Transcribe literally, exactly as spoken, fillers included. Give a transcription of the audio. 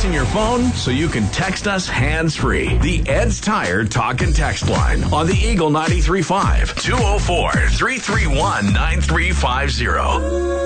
using your phone so you can text us hands-free. The Ed's Tire Talk and Text line on the Eagle ninety-three point five, two oh four, three three one, nine three five zero.